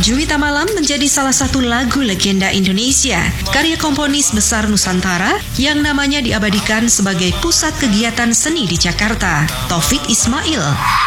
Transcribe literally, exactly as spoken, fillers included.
Juwita Malam menjadi salah satu lagu legenda Indonesia, karya komponis besar Nusantara yang namanya diabadikan sebagai pusat kegiatan seni di Jakarta, Taufik Ismail.